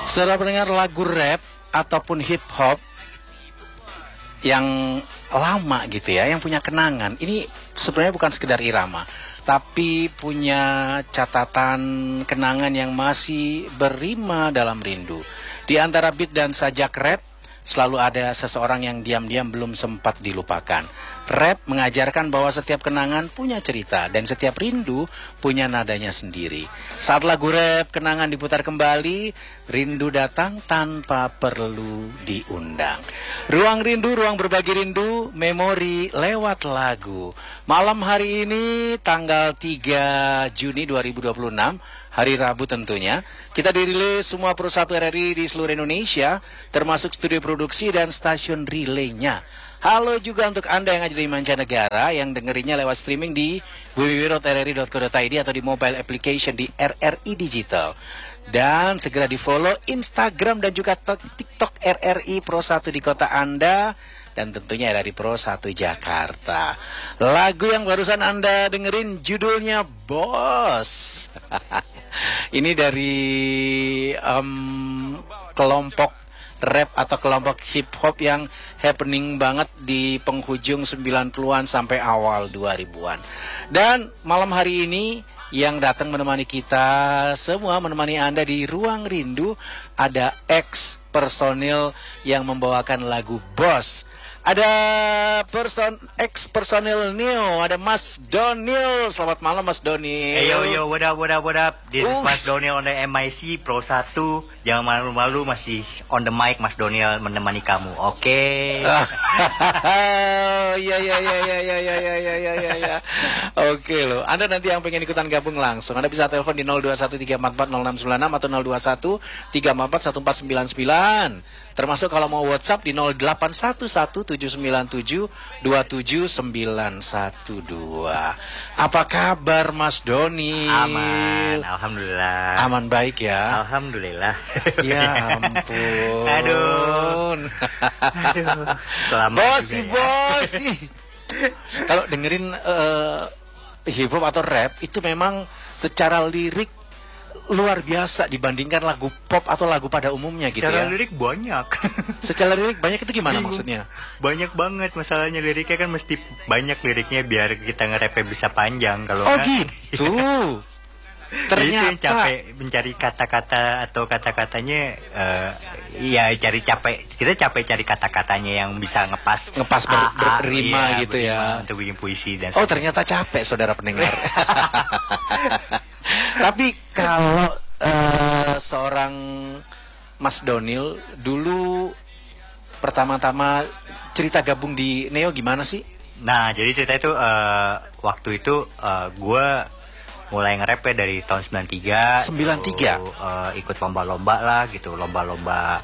Setelah mendengar lagu rap ataupun hip hop yang lama gitu ya, yang punya kenangan, ini sebenarnya bukan sekedar irama, tapi punya catatan kenangan yang masih berrima dalam rindu. Di antara beat dan sajak rap, selalu ada seseorang yang diam-diam belum sempat dilupakan. Rap mengajarkan bahwa setiap kenangan punya cerita dan setiap rindu punya nadanya sendiri. Saat lagu rap kenangan diputar kembali, rindu datang tanpa perlu diundang. Ruang rindu, ruang berbagi rindu, memori lewat lagu. Malam hari ini tanggal 3 Juni 2026, hari Rabu tentunya, kita dirilis semua perusahaan RRI di seluruh Indonesia, termasuk studio produksi dan stasiun relaynya. Halo juga untuk Anda yang ada di mancanegara yang dengerinnya lewat streaming di www.rri.co.id atau di mobile application di RRI Digital. Dan segera di follow Instagram dan juga TikTok RRI Pro 1 di kota Anda. Dan tentunya ada di Pro 1 Jakarta. Lagu yang barusan Anda dengerin judulnya Bos. Ini dari kelompok rap atau kelompok hip hop yang happening banget di penghujung 90-an sampai awal 2000-an. Dan malam hari ini yang datang menemani kita semua, menemani Anda di Ruang Rindu, ada ex personil yang membawakan lagu Bos. Ada ex personil Neo, ada Mas Donil. Selamat malam Mas Donil. Hey yo, what up. This is Mas Donil on the MIC Pro 1. Jangan malu-malu, masih on the mic Mas Donil menemani kamu. Oke. Ya. Oke loh. Anda nanti yang pengen ikutan gabung langsung, Anda bisa telepon di 0213440696 atau 0217341499. Termasuk kalau mau WhatsApp di 0817972712. Apa kabar Mas Doni? Aman, alhamdulillah. Aman baik ya? Alhamdulillah. Ya ampun. Aduh. Bosi. Kalau dengerin hip hop atau rap itu memang secara lirik luar biasa dibandingkan lagu pop atau lagu pada umumnya gitu secara ya. Lirik banyak. Secara lirik banyak itu gimana maksudnya? Banyak banget, masalahnya liriknya kan mesti banyak liriknya biar kita nge-rapnya bisa panjang. Kalau gitu. Ternyata capek mencari kata-kata atau kata-katanya kita capek cari kata-katanya yang bisa ngepas berrima gitu ya untuk bikin puisi dan ternyata capek saudara pendengar. Tapi kalau seorang Mas Donil dulu pertama-tama cerita gabung di Neo gimana sih? Nah, jadi cerita itu waktu itu gue mulai nge-rap ya dari tahun 93. Ikut lomba-lomba lah gitu, lomba-lomba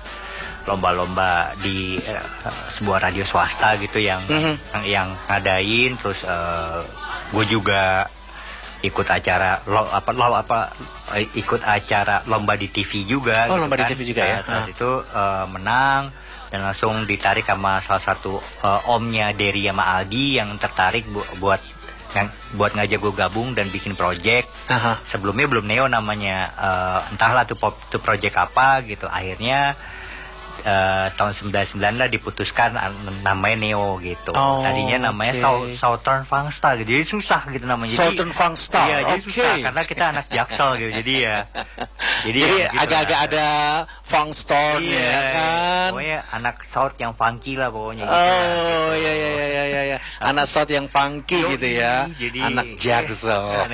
di sebuah radio swasta gitu yang ngadain. Terus gue juga ikut acara ikut acara lomba di TV juga. Lomba di TV juga ya. Saat itu menang dan langsung ditarik sama salah satu omnya Dery sama Aldi yang tertarik buat ngajak gue gabung dan bikin project. Sebelumnya belum Neo namanya, entahlah tuh project apa gitu. Akhirnya tahun 99 lah diputuskan namanya Neo gitu. Tadinya namanya Southern Fangsta gitu. Jadi susah gitu namanya. Southern Fangsta. Iya, jadi susah karena kita anak Jaksel gitu. Jadi agak-agak ada Fangstorn ya kan. Pokoknya anak South yang funky lah pokoknya gitu. Iya. Anak South yang funky gitu ya. Jadi anak Jaksel.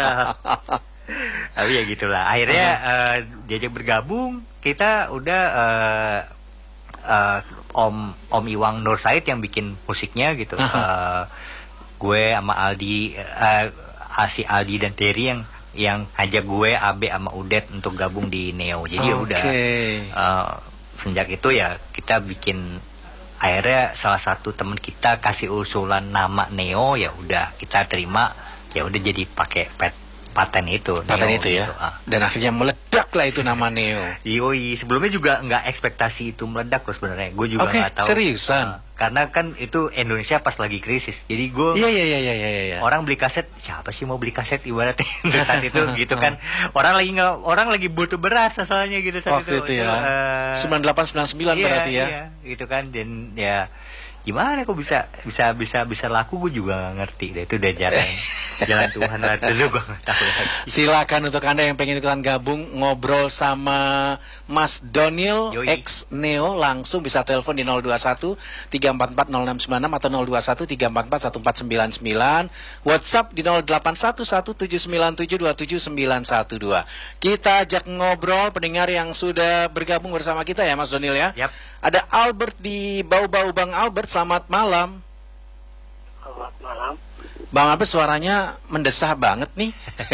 Tapi ya gitulah. Akhirnya diajak bergabung, kita udah Om Iwang Nur Said yang bikin musiknya gitu. Gue sama Aldi, si Aldi dan Terry yang ngajak gue, Abe sama Udet untuk gabung di Neo. Jadi udah sejak itu ya kita bikin. Akhirnya salah satu teman kita kasih usulan nama Neo, ya udah kita terima, ya udah jadi pakai paten itu ya. Dan akhirnya meledak. meledak lah itu nama Neo. Yoi, sebelumnya juga nggak ekspektasi itu meledak loh sebenarnya. Gue juga nggak tahu. Seriusan? Karena kan itu Indonesia pas lagi krisis. Jadi gue Iya. orang beli kaset, siapa sih mau beli kaset ibaratnya saat itu gitu kan. Orang lagi butuh beras asalnya gitu saat waktu itu ya. 98 99 berarti ya. Iya, gitu kan. Dan ya gimana kok bisa laku, gue juga gak ngerti deh. Itu udah jalan Tuhan lah dulu, gue gak tahu lagi. Silakan untuk Anda yang pengen ikutan gabung ngobrol sama Mas Donil X Neo, langsung bisa telepon di 021 344 0696 atau 021 344 1499, WhatsApp di 081179727912. Kita ajak ngobrol pendengar yang sudah bergabung bersama kita ya Mas Donil ya. Yap. Ada Albert di Bau-Bau. Bang Albert, selamat malam. Selamat malam. Bang Albert suaranya mendesah banget nih.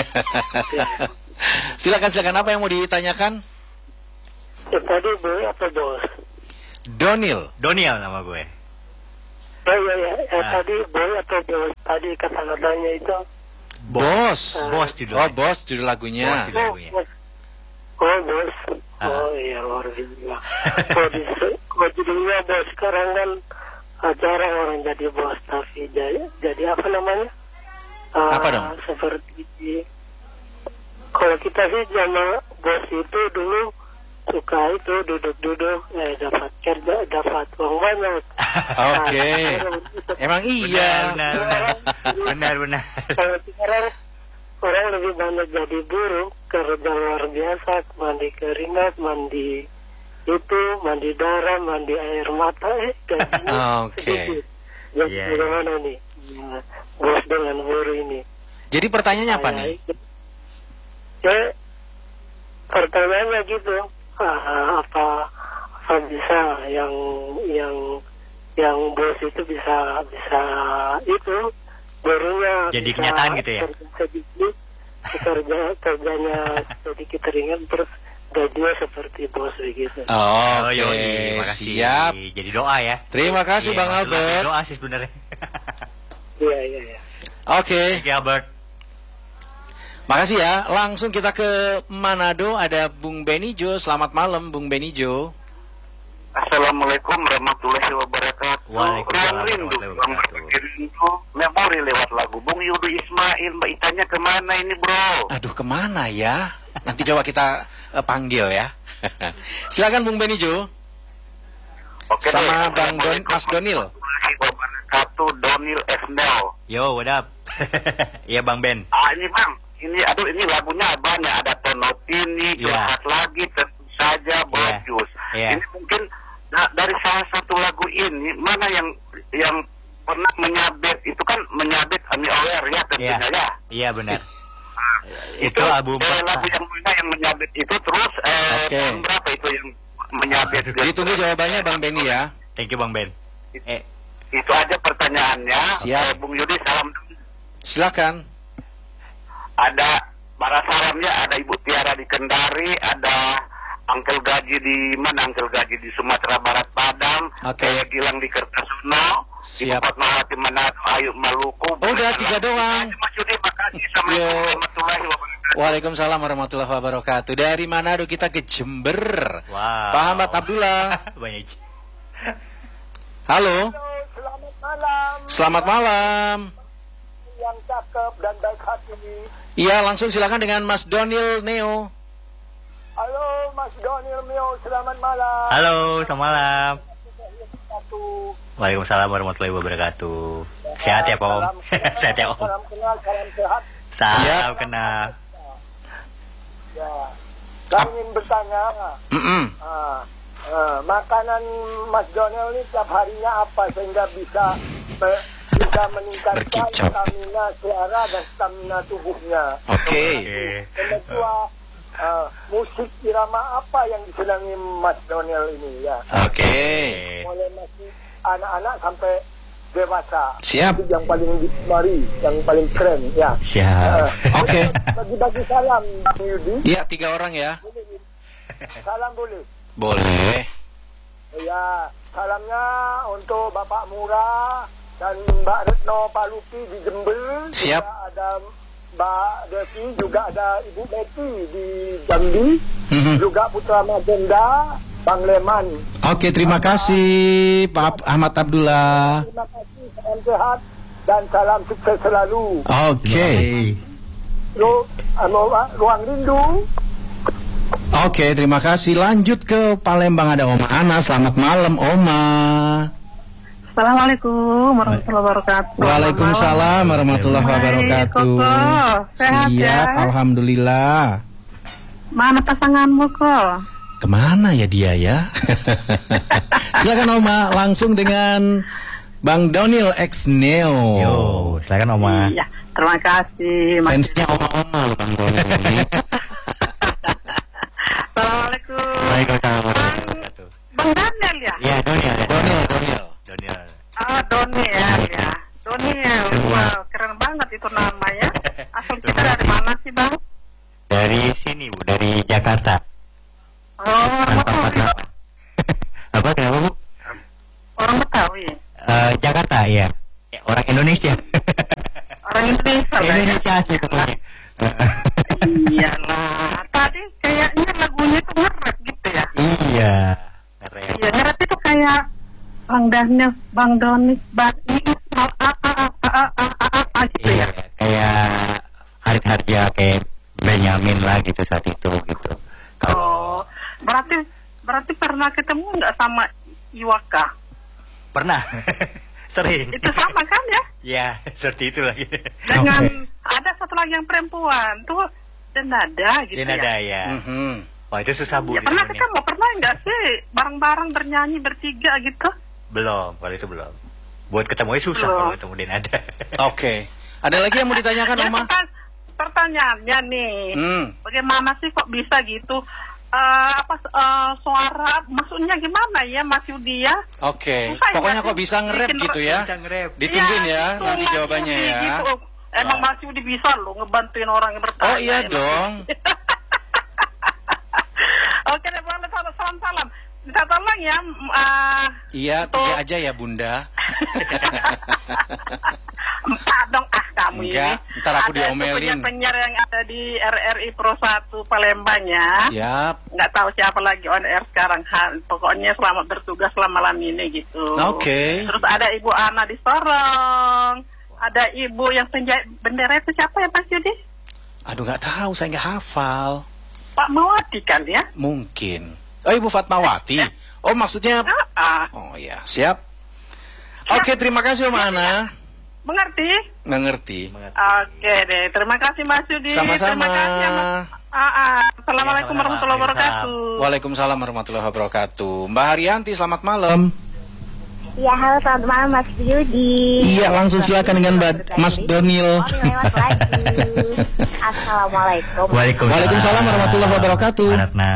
Silakan apa yang mau ditanyakan? Tadi boy apa bos? Donil nama gue. Iya. Tadi boy atau bos? Tadi kata-katanya itu Bos judulnya. Bos judul lagunya. bos. Oh iya, luar biasa. Kok judulnya bos? Sekarang kan jarang orang jadi bos, tapi jadi apa namanya? Apa dong? Seperti kalau kita sih zaman bos itu dulu suka itu duduk-duduk, dapat kerja, dapat uang banyak. Oke. Emang iya. Benar. Kalau sekarang orang lebih banyak jadi buruh, kerja luar biasa, mandi keringat, mandi darah, mandi air mata, gajinya sedikit. Jadi bagaimana nih bos dengan buruh ini? Jadi pertanyaannya apa nih? Pertanyaannya gitu, apa bisa yang bos itu bisa itu buruhnya jadi kenyataan gitu ya? Kerjanya sedikit ringan, terus gajinya seperti bos begitu. Oke, siap. Jadi doa ya. Terima kasih Bang Albert. Doa sih sebenarnya. Iya. Oke. Thank you, Albert. Makasih ya. Langsung kita ke Manado, ada Bung Benijo. Selamat malam Bung Benijo. Assalamualaikum warahmatullahi wabarakatuh. Waalaikumsalam warahmatullahi wabarakatuh. Memori lewat lagu Bung Yudu Ismail. Mbak Itanya kemana ini bro? Aduh, kemana ya? Nanti coba kita panggil ya. Silakan Bung Benijo. Oke, sama Bang Mas Donil. Wabarakatuh, Donil Esnel. Yo, what up? Iya Bang Ben. Ini Bang, ini lagunya banyak, ada Tonotini, curhat lagi, tentu saja Bojus. Ini mungkin dari salah satu lagu ini mana yang pernah menyabet, itu kan menyabet Ami Aware ya tentunya ya. Iya benar. Itu album lagu yang mana yang menyabet itu, terus tahun berapa itu yang menyabet? Ditunggu jawabannya Bang Beni ya. Thank you Bang Ben. Itu aja pertanyaannya. Siap. Bung Yudi, salam dulu. Silakan. Ada para salamnya, ada Ibu Tiara di Kendari, ada Angkel Gaji di mana? Angkel Gaji di Sumatera Barat Padang, Gilang di Kertosono, Siap. Ibu Fatmawati Manado, Ayu Maluku. Udah 3 doang. Mas Yudi, makasih. Assalamualaikum warahmatullahi wabarakatuh. Waalaikumsalam warahmatullahi wabarakatuh. Dari Manado kita ke Jember. Wow. Pak Ahmad Abdullah. Banyak. Halo. Selamat malam. Selamat malam. Yang cakep dan baik hati. Iya, langsung silakan dengan Mas Donil Neo. Halo Mas Donil Neo, selamat malam. Halo, selamat malam. Waalaikumsalam warahmatullahi wabarakatuh. Sehat ya Om. Sehat ya Om. Salam kenal, salam sehat. Salam kenal. Ya, saya ingin bertanya. Makanan Mas Donil ini tiap harinya apa sehingga bisa meningkatkan stamina suara dan stamina tubuhnya. Oke. Yang kedua, musik irama apa yang disenangi Mas Donil ini ya? Mulai masih anak-anak sampai dewasa. Siap. Itu yang paling digemari, yang paling keren ya. Siap. Bagi-bagi salam Bang Yudi. Iya, 3 orang ya. Salam boleh. Boleh. Ya, salamnya untuk Bapak Murah dan Mbak Retno Palupi di Jember. Siap. Juga ada Mbak Devi, juga ada Ibu Betty di Jambi, juga Putra Magenda, Bang Leman. Oke, terima kasih Pak Ahmad Abdullah. Terima kasih, salam sehat dan salam sukses selalu. Oke. Ruang rindu. Oke, terima kasih. Lanjut ke Palembang, ada Oma Ana. Selamat malam, Oma. Assalamualaikum warahmatullahi wabarakatuh. Waalaikumsalam warahmatullahi wabarakatuh. Sehat Siap, ya? alhamdulillah. Mana pasanganmu kok? Kemana ya dia ya? Silakan Oma, langsung dengan Bang Donil X Neo. Yo, silakan Oma. Iya, terima kasih. Fansnya Oma-Oma loh Bang Donil ini. Assalamualaikum. Waalaikumsalam warahmatullahi wabarakatuh. Bang Daniel ya? Iya, Donil. Donil. Doniel ya. Doniel. Wow, keren banget itu namanya. Asal kita dari mana sih, Bang? Dari sini, Bu, dari Jakarta. Oh, orang Betawi. Apa, kenapa, Bu? Orang Betawi. Jakarta, ya. Orang Indonesia. Orang Indonesia. Indonesia asli temannya. Iyalah. Tadi kayaknya lagunya itu nge-rap gitu ya. Iya. Iya, nge-rap itu kayak Bang Daniel, Bang Doni, Bang ini gitu ya. Kayak harga kayak Benyamin lah gitu saat itu gitu. Oh, berarti pernah ketemu nggak sama Iwaka? Pernah. Sering. Itu sama kan ya? Ya, seperti itu lagi. Dengan ada satu lagi yang perempuan tuh Denada gitu Denada, ya. Wah, itu susah, Bu. Ya, pernah ketemu, pernah nggak sih bareng-bareng bernyanyi bertiga gitu? Belum, kalau itu belum. Buat ketemu susah kalau ketemu Denada. Oke. Ada lagi yang mau ditanyakan, Ya, Oma? pertanyaannya nih, bagaimana sih kok bisa gitu? Suara maksudnya gimana ya Mas Yudi ya? Oke. Susah Pokoknya ya, kok bisa nge-rap gitu ya? Bisa nge-rap. Ditungguin ya Itu nanti Mas jawabannya Yudi ya. gitu. Emang Mas Yudi bisa loh ngebantuin orang yang bertanya. Oh iya ya, dong. Oke deh, boleh salam-salam. Minta tolong ya. Iya, tiga aja ya Bunda. 4 dong kamu Enggak, ini. ntar aku ada diomelin. penyiar yang ada di RRI Pro 1 Palembang ya. Siap. Nggak tahu siapa lagi on air sekarang. Pokoknya selamat bertugas selama malam ini gitu. Oke. Terus ada Ibu Ana di Sorong. Ada Ibu yang penjahit bendera itu siapa ya Mas Yudi? Aduh nggak tahu, saya nggak hafal. Pak Mawati kan ya? Mungkin. Oh Ibu Fatmawati. Oh maksudnya. Oh ya, siap. Oke, terima kasih Om Ana. Mengerti? Mengerti. Oke deh, terima kasih Mas Yudi. Sama-sama. Terima kasih Mas. Assalamualaikum warahmatullahi wabarakatuh. Waalaikumsalam warahmatullahi wabarakatuh. Mbak Haryanti, selamat malam. Ya, halo, selamat malam Mas Yudi. Iya, langsung silakan dengan Mas Donil. Lewat lagi. Assalamualaikum. Waalaikumsalam warahmatullahi wabarakatuh.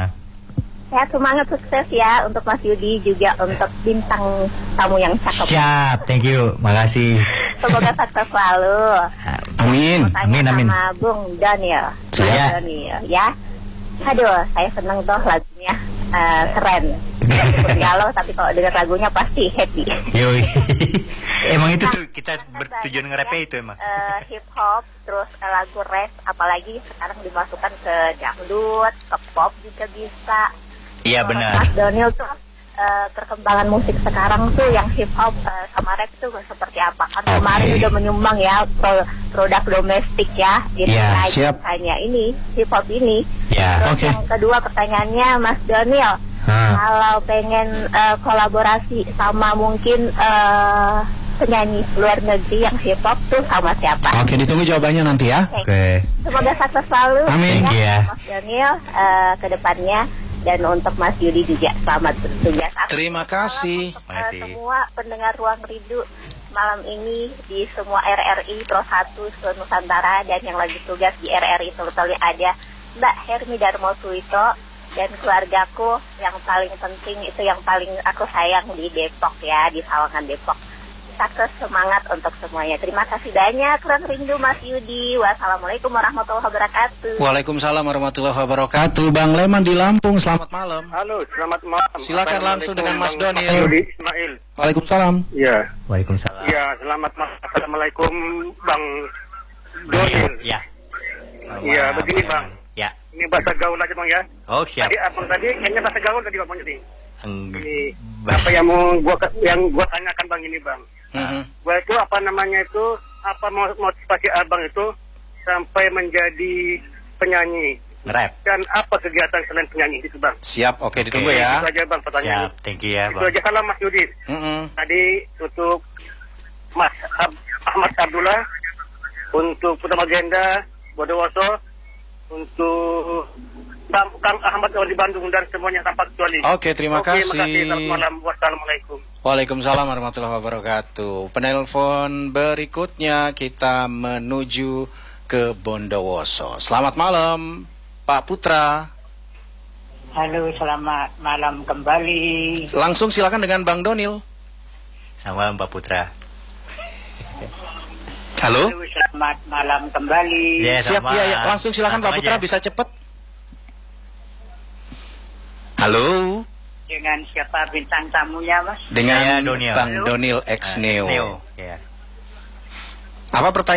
Ya, semangat sukses ya untuk Mas Yudi, juga untuk bintang tamu yang cakep. Siap, thank you, makasih. Semoga sukses selalu. Amin. Amin. Sama Bung Daniel. Saya. Daniel, ya. Aduh, saya seneng tuh lagunya. Keren. Galau, tapi kalau dengar lagunya pasti happy. Yoi. Emang itu tuh kita bertujuan nge-rapnya itu emang. Hip hop, terus lagu rap, apalagi sekarang dimasukkan ke dangdut, ke pop juga bisa. Iya benar. Mas Donil tuh perkembangan musik sekarang tuh yang hip hop sama rap tuh seperti apa? Kan kemarin udah menyumbang ya produk domestik ya. Iya, siap. Hanya ini hip hop ini. Iya. Terus yang kedua pertanyaannya Mas Donil, kalau pengen kolaborasi sama mungkin penyanyi luar negeri yang hip hop tuh sama siapa? Oke, ditunggu jawabannya nanti ya. Oke. Semoga sukses selalu. Amin. Ya, Mas Daniel ke depannya, dan untuk Mas Yudi juga selamat bertugas. Terima kasih. Untuk semua pendengar Ruang Rindu malam ini di semua RRI Pro 1 seluruh Nusantara, dan yang lagi tugas di RRI terutama ada Mbak Hermi Darmo Suito dan keluargaku yang paling penting itu, yang paling aku sayang di Depok ya, di Sawangan Depok. Sukses, semangat untuk semuanya. Terima kasih banyak. Ruang Rindu Mas Yudi. Wassalamualaikum warahmatullahi wabarakatuh. Waalaikumsalam warahmatullahi wabarakatuh. Bang Leman di Lampung, selamat malam. Halo, selamat malam. Silakan langsung dengan Mas Donil. Yudi Ismail. Waalaikumsalam. Iya. Waalaikumsalam. Iya, selamat malam. Assalamualaikum Bang Donil. Iya. Iya, begini Bang. Ya. Ini bahasa gaul aja Bang ya. Oh, siap. Tadi abang tadi kayaknya bahasa gaul tadi Bang jadi. Enggak. Apa yang gua tanyakan Bang ini Bang. Gua itu apa namanya itu, apa motivasi abang itu sampai menjadi penyanyi? Rap. Dan apa kegiatan selain penyanyi itu Bang? Siap, oke, ditunggu ya. Itu aja Bang pertanyaan. Siap, thank you ya Itu Bang. aja. Salam Mas Yudi. Tadi untuk Mas Ahmad Abdullah, untuk Putra Magenda, Bondowoso, untuk Kang Ahmad di Bandung dan semuanya tanpa kecuali. Oke, terima kasih. Selamat malam. Wassalamualaikum. Waalaikumsalam warahmatullahi wabarakatuh. Penelpon berikutnya kita menuju ke Bondowoso. Selamat malam, Pak Putra. Halo, selamat malam kembali. Langsung silakan dengan Bang Donil. Selamat malam Pak Putra. Halo. Halo, selamat malam kembali. Ya, Siap ya, langsung silakan Pak Putra, bisa cepat. Halo. Dengan siapa bintang tamunya, Mas? Dengan Donil. Bang Donil X Neo. Ya. Apa pertanyaan?